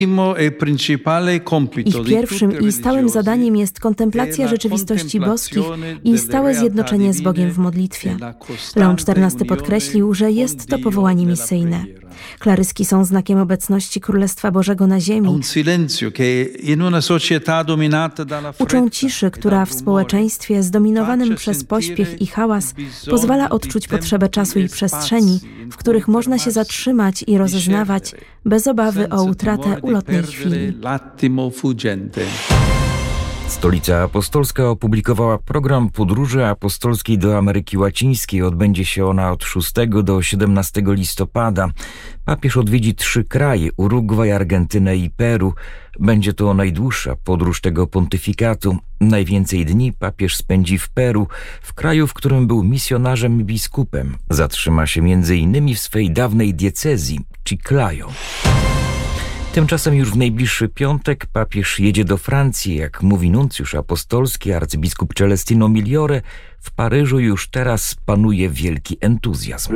Ich pierwszym i stałym zadaniem jest kontemplacja rzeczywistości boskich i stałe zjednoczenie z Bogiem w modlitwie. Leon XIV podkreślił, że jest to powołanie misyjne. Klaryski są znakiem obecności Królestwa Bożego na ziemi. Uczą ciszy, która w społeczeństwie zdominowanym przez pośpiech i hałas pozwala odczuć potrzebę czasu i przestrzeni, w których można się zatrzymać i rozeznawać bez obawy o utratę ulotnej chwili. Stolica Apostolska opublikowała program podróży apostolskiej do Ameryki Łacińskiej. Odbędzie się ona od 6 do 17 listopada. Papież odwiedzi 3 kraje: Urugwaj, Argentynę i Peru. Będzie to najdłuższa podróż tego pontyfikatu. Najwięcej dni papież spędzi w Peru, w kraju, w którym był misjonarzem i biskupem. Zatrzyma się m.in. w swej dawnej diecezji, Chiclayo. Tymczasem już w najbliższy piątek papież jedzie do Francji. Jak mówi nuncjusz apostolski arcybiskup Celestino Migliore, w Paryżu już teraz panuje wielki entuzjazm.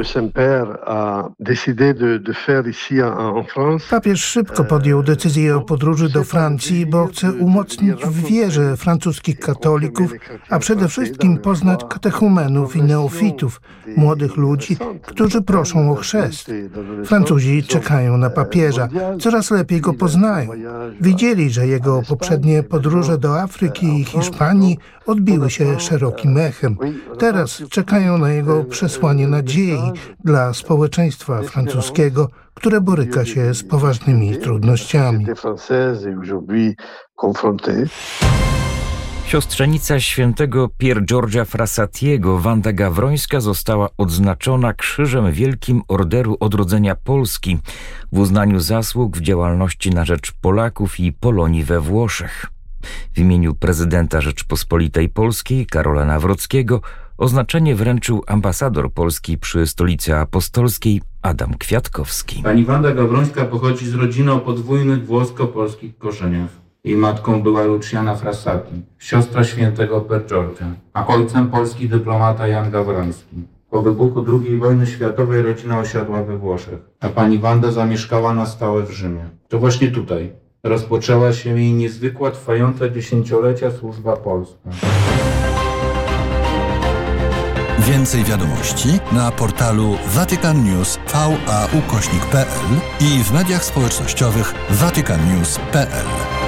Papież szybko podjął decyzję o podróży do Francji, bo chce umocnić w wierze francuskich katolików, a przede wszystkim poznać katechumenów i neofitów, młodych ludzi, którzy proszą o chrzest. Francuzi czekają na papieża, coraz lepiej go poznają. Widzieli, że jego poprzednie podróże do Afryki i Hiszpanii odbiły się szerokim echem. Teraz czekają na jego przesłanie nadziei dla społeczeństwa francuskiego, które boryka się z poważnymi trudnościami. Siostrzenica świętego Pier Giorgia Frassatiego, Wanda Gawrońska, została odznaczona Krzyżem Wielkim Orderu Odrodzenia Polski w uznaniu zasług w działalności na rzecz Polaków i Polonii we Włoszech. W imieniu prezydenta Rzeczypospolitej Polskiej Karola Nawrockiego oznaczenie wręczył ambasador Polski przy Stolicy Apostolskiej Adam Kwiatkowski. Pani Wanda Gawrońska pochodzi z rodziny o podwójnych włosko-polskich korzeniach. Jej matką była Luciana Frassati, siostra świętego Pier Giorgia, a ojcem polski dyplomata Jan Gawroński. Po wybuchu II wojny światowej rodzina osiadła we Włoszech, a pani Wanda zamieszkała na stałe w Rzymie. To właśnie tutaj rozpoczęła się jej niezwykła, trwająca dziesięciolecia służba polska. Więcej wiadomości na portalu vaticannews.va/pl i w mediach społecznościowych vaticannews.pl.